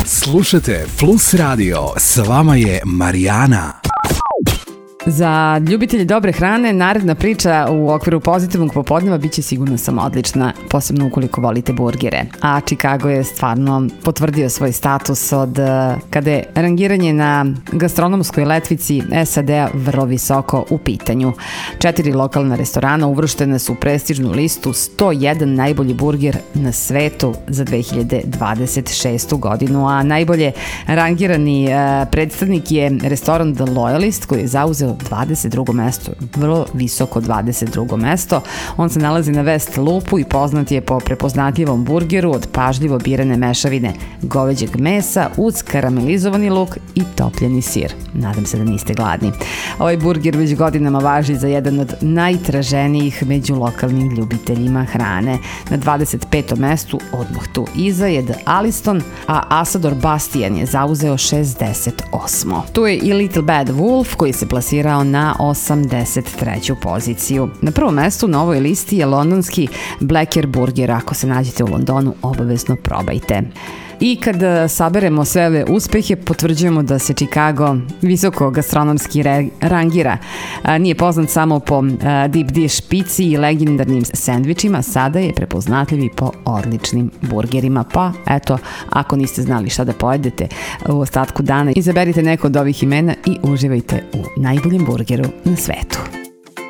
Slušajte Plus Radio, s vama je Marijana. Za ljubitelje dobre hrane, naredna priča u okviru pozitivnog popodneva biće sigurno samo odlična, posebno ukoliko volite burgere. A Chicago je stvarno potvrdio svoj status od kada je rangiranje na gastronomskoj letvici SAD-a vrlo visoko u pitanju. 4 lokalna restorana uvrštene su u prestižnu listu 101 najbolji burger na svetu za 2026. godinu, a najbolje rangirani predstavnik je restoran The Loyalist koji je zauzeo 22. mesto, vrlo visoko 22. mesto. On se nalazi na West Loopu i poznat je po prepoznatljivom burgeru od pažljivo birane mešavine goveđeg mesa uz karamelizovani luk i topljeni sir. Nadam se da niste gladni. Ovaj burger već godinama važi za jedan od najtraženijih među lokalnim ljubiteljima hrane. Na 25. mestu, odmah tu iza je The Aliston, a Asador Bastian je zauzeo 68. Tu je i Little Bad Wolf koji se plasirao na 83. poziciju. Na prvom mestu na ovoj listi je londonski Blacker Burger. Ako se nađete u Londonu, obavezno probajte. I kad saberemo sve ove uspehe, potvrđujemo da se Chicago visoko gastronomski rangira. Nije poznat samo po deep dish pici i legendarnim sendvičima, sada je prepoznatljiv i po odličnim burgerima. Pa eto, ako niste znali šta da pojedete u ostatku dana, izaberite neko od ovih imena i uživajte u najboljem burgeru na svetu.